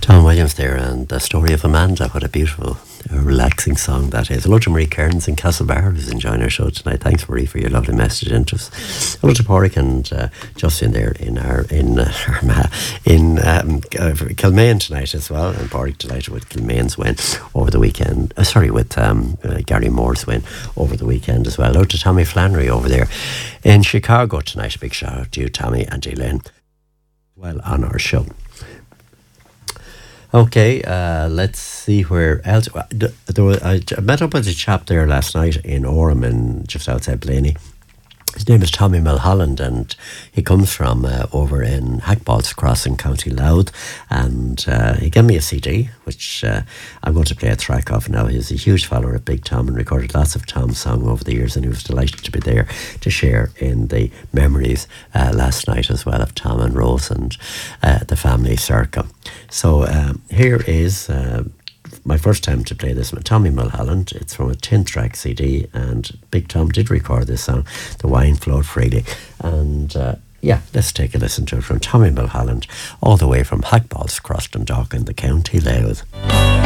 Tom Williams there, and The Story of Amanda. What a beautiful, relaxing song that is. Hello to Marie Kearns in Castlebar, who's enjoying our show tonight. Thanks, Marie, for your lovely message into us. Hello to Porrick and Justin there in Kilmaine tonight as well. And Porrick delighted with Kilmane's win over the weekend. With Gary Moore's win over the weekend as well. Hello to Tommy Flannery over there in Chicago tonight. A big shout out to you, Tommy and Elaine, well on our show. Okay, let's see where else. I met up with a chap there last night in Orem, just outside Blaney. His name is Tommy Mulholland, and he comes from over in Hackballs Crossing, County Louth, and he gave me a CD, which I'm going to play a track of now. He's a huge follower of Big Tom and recorded lots of Tom's songs over the years, and he was delighted to be there to share in the memories last night as well of Tom and Rose and the family circle. So here is my first time to play this with Tommy Mulholland. It's from a 10-track CD, and Big Tom did record this song, The Wine Flowed Freely. And let's take a listen to it from Tommy Mulholland, all the way from Hackballs, Cross Dundalk in the County Louth.